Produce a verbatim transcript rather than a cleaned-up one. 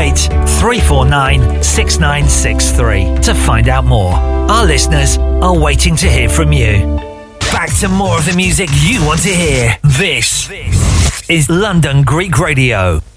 eight, three four nine, six nine six three to find out more. Our listeners are waiting to hear from you. Back to more of the music you want to hear. This is London Greek Radio.